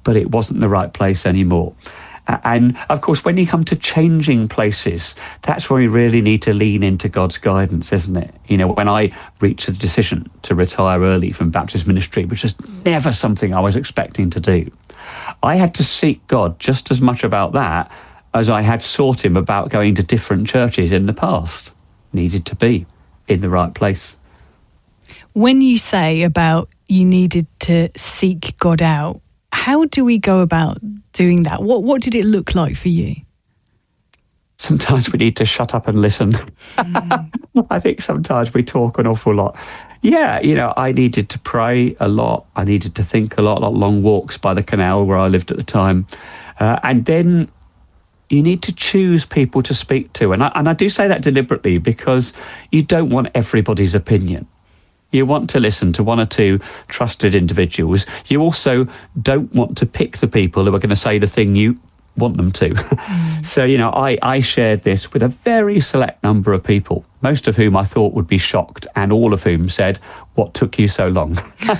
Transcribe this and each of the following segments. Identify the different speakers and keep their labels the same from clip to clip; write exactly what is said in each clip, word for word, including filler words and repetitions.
Speaker 1: but it wasn't the right place anymore. Uh, and of course, when you come to changing places, that's where we really need to lean into God's guidance, isn't it? You know, when I reached the decision to retire early from Baptist ministry, which is never something I was expecting to do, I had to seek God just as much about that as I had sought him about going to different churches in the past. Needed to be in the right place.
Speaker 2: When you say about you needed to seek God out, how do we go about doing that? What what did it look like for you?
Speaker 1: Sometimes we need to shut up and listen. Mm. I think sometimes we talk an awful lot. Yeah, you know, I needed to pray a lot. I needed to think a lot, like long walks by the canal where I lived at the time. Uh, and then you need to choose people to speak to. And I, and I do say that deliberately because you don't want everybody's opinion. You want to listen to one or two trusted individuals. You also don't want to pick the people who are going to say the thing you want them to. Mm. So, you know, I, I shared this with a very select number of people, most of whom I thought would be shocked, and all of whom said, "What took you so long?"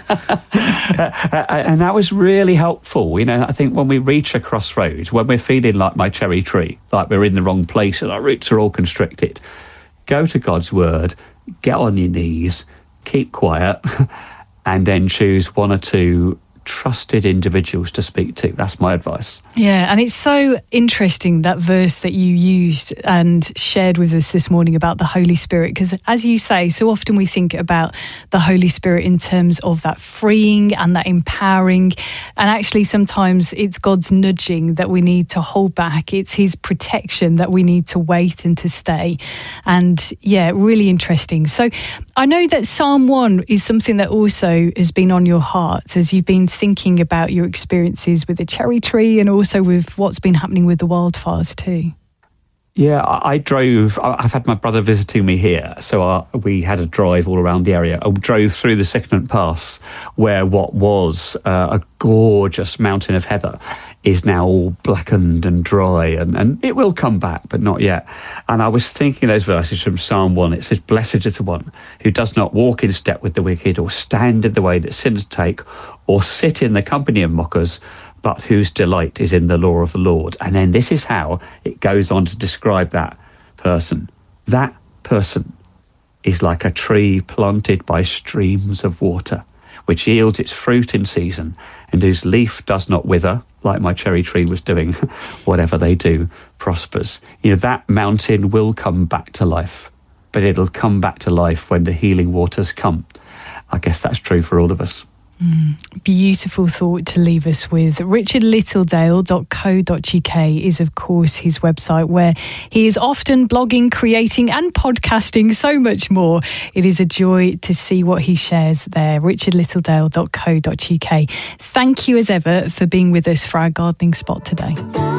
Speaker 1: And that was really helpful. You know, I think when we reach a crossroads, when we're feeling like my cherry tree, like we're in the wrong place and our roots are all constricted, go to God's word, get on your knees, keep quiet, and then choose one or two trusted individuals to speak to. That's my advice.
Speaker 2: Yeah, and it's so interesting, that verse that you used and shared with us this morning about the Holy Spirit, because as you say, so often we think about the Holy Spirit in terms of that freeing and that empowering, and actually sometimes it's God's nudging that we need to hold back. It's his protection that we need to wait and to stay. And yeah, really interesting. So I know that Psalm one is something that also has been on your heart as you've been thinking about your experiences with the cherry tree and also with what's been happening with the wildfires too.
Speaker 1: Yeah, I, I drove, I've had my brother visiting me here, so I, we had a drive all around the area. I drove through the Sycamore Pass, where what was uh, a gorgeous mountain of heather is now all blackened and dry, and, and it will come back, but not yet. And I was thinking those verses from Psalm one. It says, "Blessed is the one who does not walk in step with the wicked, or stand in the way that sinners take, or sit in the company of mockers, but whose delight is in the law of the Lord." And then this is how it goes on to describe that person. That person is like a tree planted by streams of water, which yields its fruit in season, and whose leaf does not wither, like my cherry tree was doing. Whatever they do prospers. You know, that mountain will come back to life, but it'll come back to life when the healing waters come. I guess that's true for all of us.
Speaker 2: Mm, beautiful thought to leave us with. richard littledale dot co dot uk is, of course, his website, where he is often blogging, creating and podcasting, so much more. It is a joy to see what he shares there. richard littledale dot co dot uk. Thank you as ever for being with us for our gardening spot today.